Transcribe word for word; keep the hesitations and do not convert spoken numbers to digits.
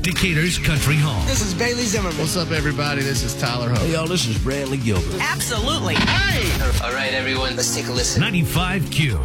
Decatur's Country Home. This is Bailey Zimmerman. What's up, everybody? This is Tyler Hope. Hey, y'all, this is Brantley Gilbert. Absolutely. Hey! All right, everyone, let's take a listen. ninety-five Q.